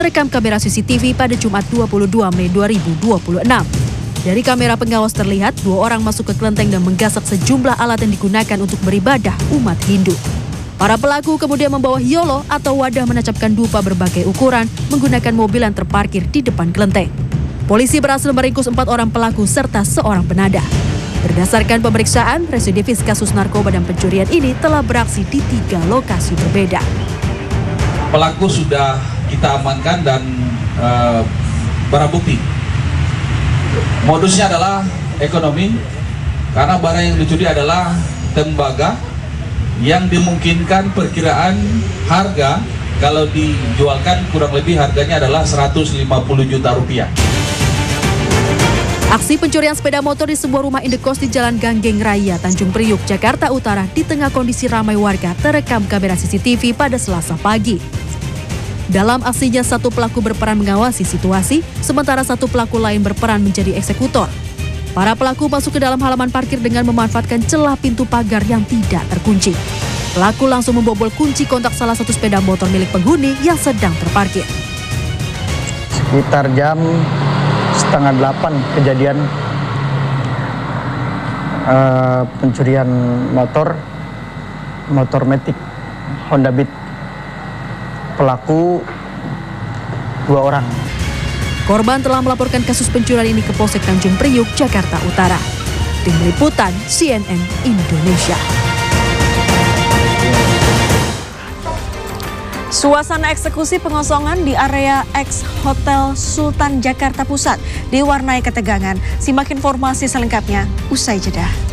rekam kamera CCTV pada Jumat 22 Mei 2026. Dari kamera pengawas terlihat dua orang masuk ke kelenteng dan menggasak sejumlah alat yang digunakan untuk beribadah umat Hindu. Para pelaku kemudian membawa hiolo atau wadah menancapkan dupa berbagai ukuran menggunakan mobil yang terparkir di depan kelenteng. Polisi berhasil meringkus 4 orang pelaku serta seorang penadah. Berdasarkan pemeriksaan, residivis kasus narkoba dan pencurian ini telah beraksi di 3 lokasi berbeda. Pelaku sudah kita amankan dan barang bukti. Modusnya adalah ekonomi, karena barang yang dicuri adalah tembaga yang dimungkinkan perkiraan harga kalau dijualkan kurang lebih harganya adalah 150 juta rupiah. Aksi pencurian sepeda motor di sebuah rumah indekos di Jalan Ganggeng Raya, Tanjung Priuk, Jakarta Utara di tengah kondisi ramai warga terekam kamera CCTV pada Selasa pagi. Dalam aksinya, satu pelaku berperan mengawasi situasi, sementara satu pelaku lain berperan menjadi eksekutor. Para pelaku masuk ke dalam halaman parkir dengan memanfaatkan celah pintu pagar yang tidak terkunci. Pelaku langsung membobol kunci kontak salah satu sepeda motor milik penghuni yang sedang terparkir. Sekitar jam 7:30 kejadian pencurian motor Matic Honda Beat. Pelaku 2 orang. Korban telah melaporkan kasus pencurian ini ke Polsek Tanjung Priuk, Jakarta Utara. Tim Liputan CNN Indonesia. Suasana eksekusi pengosongan di area ex Hotel Sultan Jakarta Pusat diwarnai ketegangan. Simak informasi selengkapnya usai jeda.